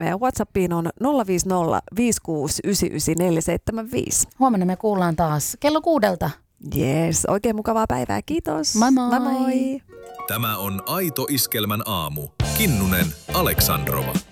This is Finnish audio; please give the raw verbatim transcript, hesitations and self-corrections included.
Meidän WhatsAppiin on nolla viisi nolla viisi kuusi yhdeksän yhdeksän neljä seitsemän viisi. Huomenna me kuullaan taas kello kuudelta. Jees, oikein mukavaa päivää. Kiitos. Moi moi. Moi moi. Tämä on Aito Iskelmän aamu. Kinnunen, Aleksandrova.